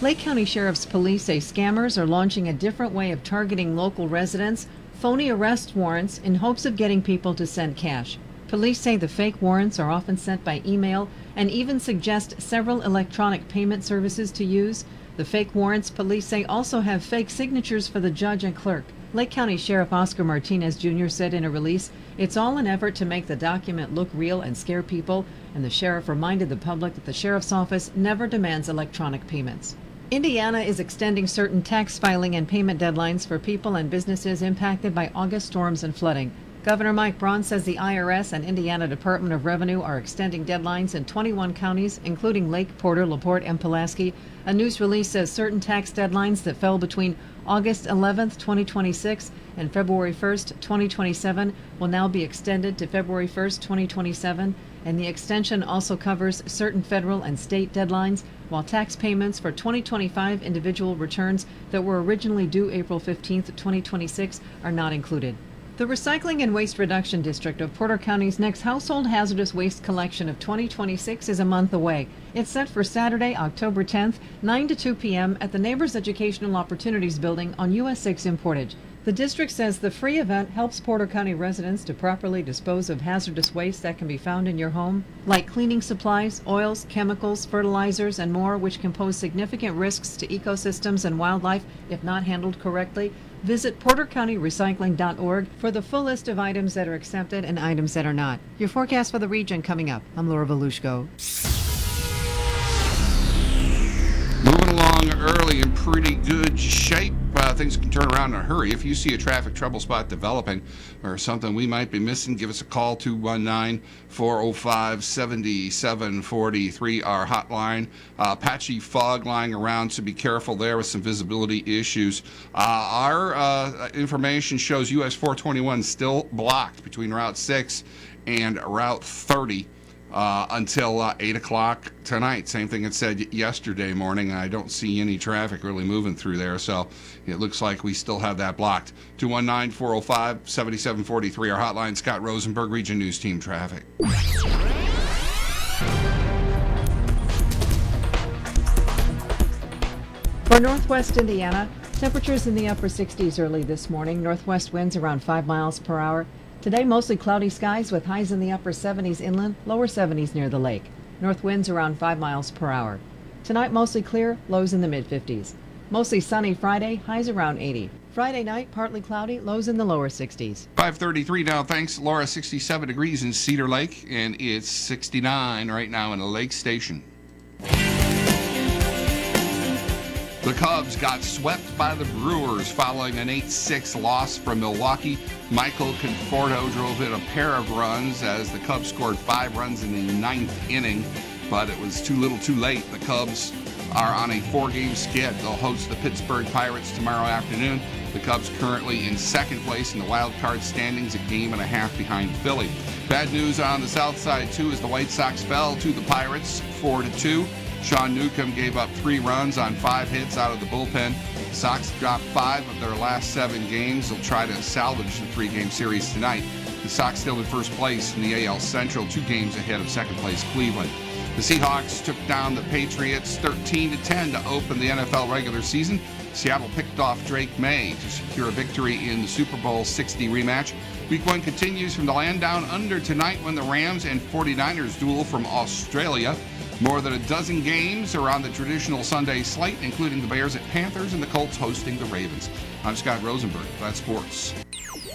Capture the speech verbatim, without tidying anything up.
Lake County Sheriff's Police say scammers are launching a different way of targeting local residents, phony arrest warrants in hopes of getting people to send cash. Police say the fake warrants are often sent by email and even suggest several electronic payment services to use. The fake warrants, police say, also have fake signatures for the judge and clerk. Lake County Sheriff Oscar Martinez Junior said in a release, "It's all an effort to make the document look real and scare people," and the sheriff reminded the public that the sheriff's office never demands electronic payments. Indiana is extending certain tax filing and payment deadlines for people and businesses impacted by August storms and flooding. Governor Mike Braun says the I R S and Indiana Department of Revenue are extending deadlines in twenty-one counties, including Lake, Porter, LaPorte, and Pulaski. A news release says certain tax deadlines that fell between August eleventh, twenty twenty-six and February first, twenty twenty-seven will now be extended to February first, twenty twenty-seven, and the extension also covers certain federal and state deadlines, while tax payments for twenty twenty-five individual returns that were originally due April fifteenth, twenty twenty-six are not included. The Recycling and Waste Reduction District of Porter County's next household hazardous waste collection of twenty twenty-six is a month away. It's set for Saturday, October tenth, nine to two p.m. at the Neighbors Educational Opportunities Building on U S six in Portage. The district says the free event helps Porter County residents to properly dispose of hazardous waste that can be found in your home, like cleaning supplies, oils, chemicals, fertilizers, and more, which can pose significant risks to ecosystems and wildlife if not handled correctly. Visit porter county recycling dot org for the full list of items that are accepted and items that are not. Your forecast for the region coming up. I'm Laura Volushko. Moving along early in pretty good shape. Uh, things can turn around in a hurry. If you see a traffic trouble spot developing or something we might be missing, give us a call, two one nine, four oh five, seven seven four three, our hotline. Uh, patchy fog lying around, so be careful there with some visibility issues. Uh, our uh, information shows U S four twenty-one still blocked between Route six and Route thirty. Uh, until uh, eight o'clock tonight. Same thing it said yesterday morning. I don't see any traffic really moving through there, so it looks like we still have that blocked. two one nine, four oh five, seven seven four three, our hotline. Scott Rosenberg, Region News Team Traffic. For Northwest Indiana, temperatures in the upper sixties early this morning. Northwest winds around five miles per hour. Today, mostly cloudy skies with highs in the upper seventies inland, lower seventies near the lake. North winds around five miles per hour. Tonight, mostly clear, lows in the mid fifties. Mostly sunny Friday, highs around eighty. Friday night, partly cloudy, lows in the lower sixties. five thirty-three now, thanks, Laura. sixty-seven degrees in Cedar Lake, and it's sixty-nine right now in the Lake Station. The Cubs got swept by the Brewers following an eight six loss from Milwaukee. Michael Conforto drove in a pair of runs as the Cubs scored five runs in the ninth inning, but it was too little too late. The Cubs are on a four-game skid. They'll host the Pittsburgh Pirates tomorrow afternoon. The Cubs currently in second place in the wild card standings, a game and a half behind Philly. Bad news on the south side, too, as the White Sox fell to the Pirates four to two. Sean Newcomb gave up three runs on five hits out of the bullpen. The Sox dropped five of their last seven games. They'll try to salvage the three-game series tonight. The Sox still in first place in the A L Central, two games ahead of second-place Cleveland. The Seahawks took down the Patriots thirteen to ten to open the N F L regular season. Seattle picked off Drake May to secure a victory in the Super Bowl sixty rematch. Week one continues from the land down under tonight when the Rams and forty-niners duel from Australia. More than a dozen games are on the traditional Sunday slate, including the Bears at Panthers and the Colts hosting the Ravens. I'm Scott Rosenberg. That's sports.